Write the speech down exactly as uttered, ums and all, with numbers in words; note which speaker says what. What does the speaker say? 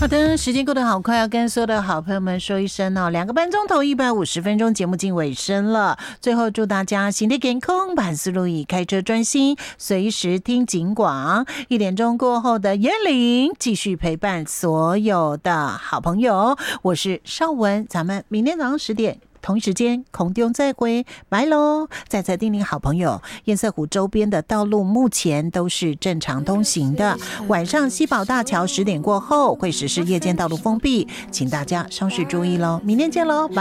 Speaker 1: 好的，时间过得好快，要跟所有的好朋友们说一声哦，两个半钟头一百五十分钟节目进尾声了。最后祝大家身体健康，万事如意，开车专心，随时听警广。一点钟过后的椰林继续陪伴所有的好朋友，我是邵文，咱们明天早上十点。同一时间空中再会，拜喽！再次叮咛好朋友，堰塞湖周边的道路目前都是正常通行的。晚上西宝大桥十点过后会实施夜间道路封闭，请大家稍事注意喽。明天见喽，拜。